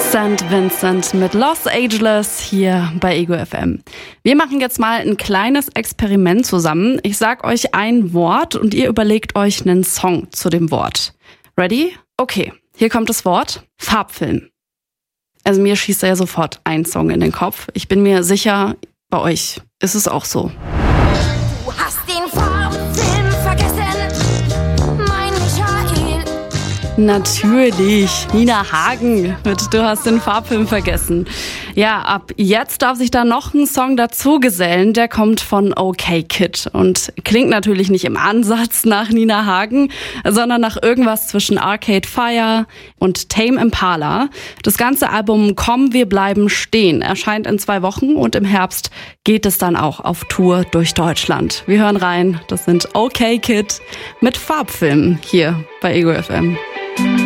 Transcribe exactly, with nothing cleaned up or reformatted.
Sankt Vincent mit Los Angeles hier bei Ego F M. Wir machen jetzt mal ein kleines Experiment zusammen. Ich sag euch ein Wort und ihr überlegt euch einen Song zu dem Wort. Ready? Okay, hier kommt das Wort Farbfilm. Also mir schießt da ja sofort ein Song in den Kopf. Ich bin mir sicher, bei euch ist es auch so. Du hast den Farbfilm vergessen, mein Michael. Natürlich, Nina Hagen mit Du hast den Farbfilm vergessen. Ja, ab jetzt darf sich da noch ein Song dazu gesellen, der kommt von Okay Kid und klingt natürlich nicht im Ansatz nach Nina Hagen, sondern nach irgendwas zwischen Arcade Fire und Tame Impala. Das ganze Album Komm, wir bleiben stehen erscheint in zwei Wochen und im Herbst geht es dann auch auf Tour durch Deutschland. Wir hören rein, das sind Okay Kid mit Farbfilm hier bei Ego F M.